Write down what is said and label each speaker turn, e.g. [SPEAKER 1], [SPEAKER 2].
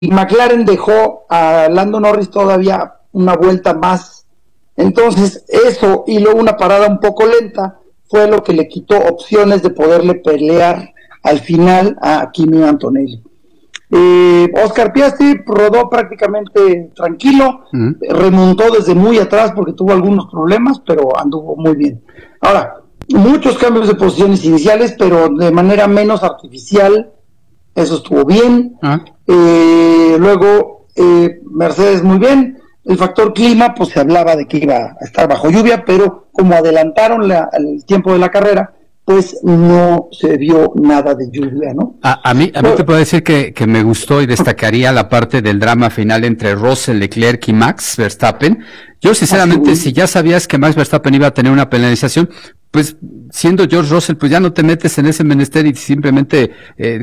[SPEAKER 1] McLaren dejó a Lando Norris todavía una vuelta más. Entonces eso y luego una parada un poco lenta fue lo que le quitó opciones de poderle pelear al final a Kimi Antonelli. Oscar Piastri rodó prácticamente tranquilo, remontó desde muy atrás porque tuvo algunos problemas, pero anduvo muy bien. Ahora, muchos cambios de posiciones iniciales, pero de manera menos artificial, eso estuvo bien. Luego, Mercedes muy bien. El factor clima, pues se hablaba de que iba a estar bajo lluvia, pero como adelantaron el tiempo de la carrera, pues no se vio nada de lluvia, ¿no?
[SPEAKER 2] A mí te puedo decir que me gustó y destacaría la parte del drama final entre Russell, Leclerc y Max Verstappen. Yo sinceramente, si ya sabías que Max Verstappen iba a tener una penalización, pues siendo George Russell, pues ya no te metes en ese menester y simplemente